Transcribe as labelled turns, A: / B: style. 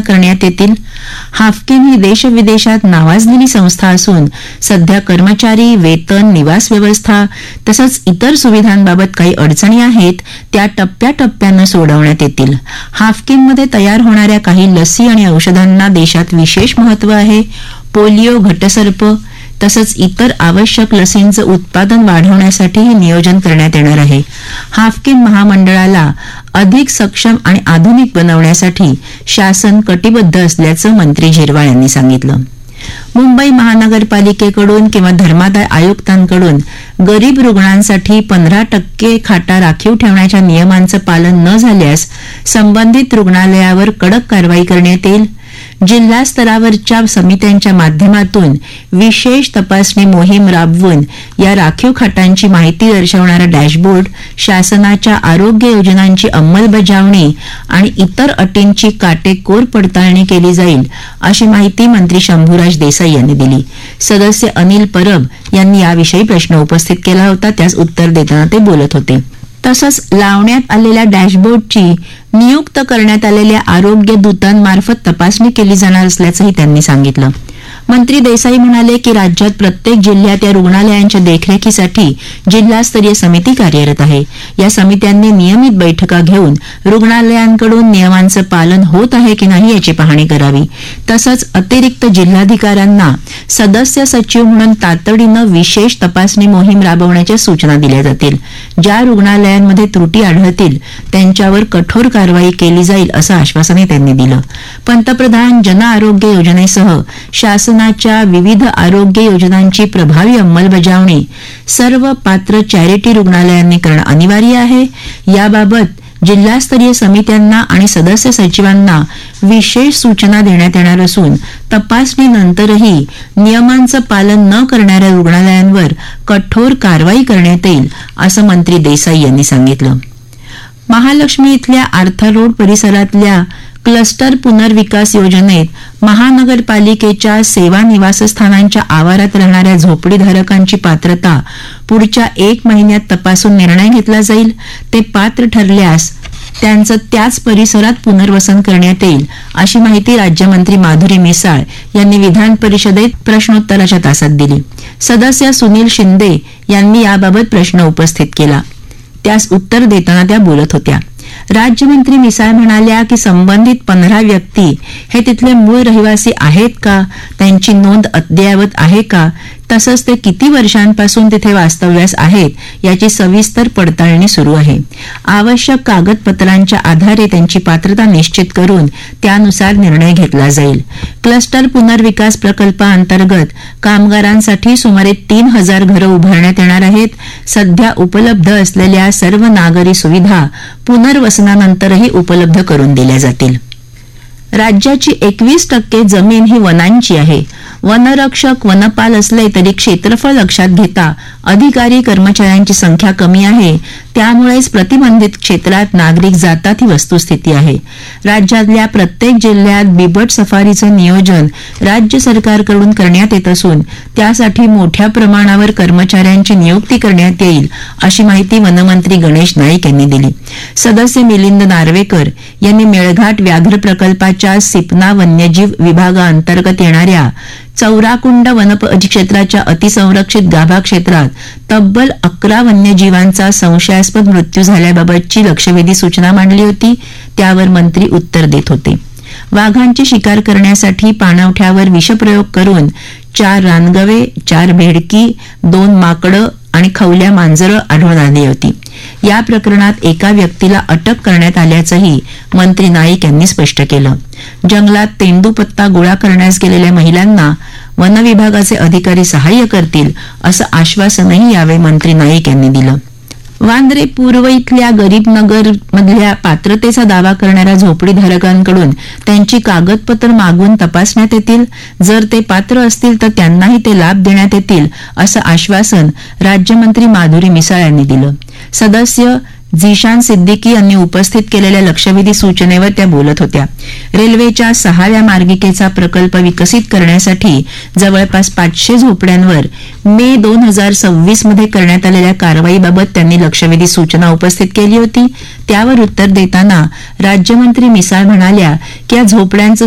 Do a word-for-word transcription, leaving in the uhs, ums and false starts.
A: करण्यात येतील. हाफकिन ही देशविदेशात नावाजलेली संस्था असून सध्या कर्मचारी, वेतन, निवास व्यवस्था तसंच इतर सुविधांबाबत काही अडचणी आहेत त्या टप्प्याटप्प्यानं सोडवण्यात येतील. हाफकिनमध्ये तयार होणाऱ्या काही लसी आणि औषधांना देशात विशेष महत्त्व आहे. पोलिओ, घटसर्प तसंच इतर आवश्यक लसींचं उत्पादन वाढवण्यासाठी हे नियोजन करण्यात येणार आहे. हाफकिन महामंडळाला अधिक सक्षम आणि आधुनिक बनवण्यासाठी शासन कटिबद्ध असल्याचं मंत्री झिरवाळ यांनी सांगितलं. मुंबई महानगरपालिकेकडून किंवा धर्मादाय आयुक्तांकडून गरीब रुग्णांसाठी पंधरा टक्के खाटा राखीव ठेवण्याच्या नियमांचं पालन न झाल्यास संबंधित रुग्णालयावर कडक कारवाई करण्यात येईल. जिल्हा स्तरावरच्या समित्यांच्या माध्यमातून विशेष तपासणी मोहीम राबवून या राखीव खाटांची माहिती दर्शवणारा डॅशबोर्ड, शासनाच्या आरोग्य योजनांची अंमलबजावणी आणि इतर अटींची काटेकोर पडताळणी केली जाईल अशी माहिती मंत्री शंभूराज देसाई यांनी दिली. सदस्य अनिल परब यांनी याविषयी प्रश्न उपस्थित केला होता, त्यास उत्तर देताना ते बोलत होते. तसंच लावण्यात आलेल्या डॅशबोर्डची नियुक्त करण्यात आलेल्या आरोग्य दूतांमार्फत तपासणी केली जाणार असल्याचंही त्यांनी सांगितलं. मंत्री देसाई म्हणाले की राज्यात प्रत्येक जिल्ह्यात या रुग्णालयांच्या देखरेखीसाठी जिल्हास्तरीय समिती कार्यरत आहे. या समित्यांनी नियमित बैठका घेऊन रुग्णालयांकडून नियमांचं पालन होत आहे की नाही याची पाहणी करावी. तसंच अतिरिक्त जिल्हाधिकाऱ्यांना सदस्य सचिव म्हणून तातडीनं विशेष तपासणी मोहीम राबवण्याच्या सूचना दिल्या जातील. ज्या रुग्णालयांमध्ये त्रुटी आढळतील त्यांच्यावर कठोर कारवाई केली जाईल असं आश्वासनही त्यांनी दिलं. पंतप्रधान जन आरोग्य योजनेसह शासनाच्या विविध आरोग्य योजनांची प्रभावी अंमलबजावणी सर्व पात्र चॅरिटी रुग्णालयांनी करणं अनिवार्य आहे. याबाबत जिल्हास्तरीय समित्यांना आणि सदस्य सचिवांना विशेष सूचना देण्यात येणार असून तपासणीनंतरही नियमांचं पालन न करणाऱ्या रुग्णालयांवर कठोर कारवाई करण्यात येईल असं मंत्री देसाई यांनी सांगितलं. महालक्ष्मी इथल्या आर्थर रोड परिसरातल्या क्लस्टर पुनर्विकास योजनेत महानगरपालिकेच्या सेवा निवासस्थानांच्या आवारात राहणाऱ्या झोपडीधारकांची पात्रता पुढच्या एक महिन्यात तपासून निर्णय घेतला जाईल. ते पात्र ठरल्यास त्यांचं त्याच परिसरात पुनर्वसन करण्यात येईल अशी माहिती राज्यमंत्री माधुरी मिसाळ यांनी विधान परिषदेत प्रश्नोत्तराच्या तासात दिली. सदस्य सुनील शिंदे यांनी याबाबत प्रश्न उपस्थित केला, त्यास उत्तर देताना त्या बोलत होत्या. राज्यमंत्री मिसाळ म्हणाल्या की संबंधित पंधरा व्यक्ती हे तिथले मूळ रहिवासी आहेत का, त्यांची नोंद अद्ययावत आहे का, तसंच ते किती वर्षांपासून तिथे वास्तव्यास आहेत याची सविस्तर पडताळणी सुरू आहे. आवश्यक कागदपत्रांच्या आधारे त्यांची पात्रता निश्चित करून त्यानुसार निर्णय घेतला जाईल. क्लस्टर पुनर्विकास प्रकल्पाअंतर्गत कामगारांसाठी सुमारे तीन हजार घरं उभारण्यात येणार आहेत. सध्या उपलब्ध असलेल्या सर्व नागरी सुविधा पुनर्वसनानंतरही उपलब्ध करून दिल्या जातील. राज्याची एकवीस टक्के जमीन ही वनांची आहे. वनरक्षक, वनपाल असले तरी क्षेत्रफळ लक्षात घेता अधिकारी कर्मचाऱ्यांची संख्या कमी आहे. त्यामुळेच प्रतिबंधित क्षेत्रात नागरिक जातात ही वस्तुस्थिती आहे. राज्यातल्या प्रत्येक जिल्ह्यात बिबट सफारीचं नियोजन राज्य सरकारकडून करण्यात येत असून त्यासाठी मोठ्या प्रमाणावर कर्मचाऱ्यांची नियुक्ती करण्यात येईल अशी माहिती वनमंत्री गणेश नाईक यांनी दिली. सदस्य मिलिंद नार्वेकर यांनी मेळघाट व्याघ्र प्रकल्पाच्या सिपना वन्यजीव विभागाअंतर्गत येणाऱ्या चौराकुंड वनपरिक्षेत्राच्या अतिसंरक्षित गाभा क्षेत्रात तब्बल अकरा वन्यजीवांचा संशयास्पद मृत्यू झाल्याबाबतची लक्षवेधी सूचना मांडली होती. त्यावर मंत्री उत्तर देत होते. वाघांची शिकार करण्यासाठी पाणवठ्यावर विषप्रयोग करून चार रानगवे, चार भेडकी, दोन माकडं आणि खवल्या मांजरं आढळून आली होती. या प्रकरणात एका व्यक्तीला अटक करण्यात आल्याचंही मंत्री नाईक यांनी स्पष्ट केलं. जंगलात तेंदूपत्ता गोळा करण्यास गेलेल्या महिलांना वनविभागाचे अधिकारी सहाय्य करतील असं आश्वासनही यावेळी मंत्री नाईक यांनी दिलं. वांद्रे पूर्व इथल्या गरीबनगर मधल्या पात्रतेचा दावा करणाऱ्या झोपडीधारकांकडून त्यांची कागदपत्र मागून तपासण्यात येतील. जर ते पात्र असतील तर त्यांनाही ते लाभ देण्यात येतील असं आश्वासन राज्यमंत्री माधुरी मिसाळ यांनी दिलं. सदस्य झिशान सिद्दीकी यांनी उपस्थित केलेल्या लक्षवेधी सूचनेवर त्या बोलत होत्या. रेल्वेच्या सहाव्या मार्गिकेचा प्रकल्प विकसित करण्यासाठी जवळपास पाचशे झोपड्यांवर मे दोन हजार सव्वीस मध्ये करण्यात आलेल्या कारवाईबाबत त्यांनी लक्षवेधी सूचना उपस्थित केली होती. त्यावर उत्तर देताना राज्यमंत्री मिसाळ म्हणाल्या की या झोपड्यांचं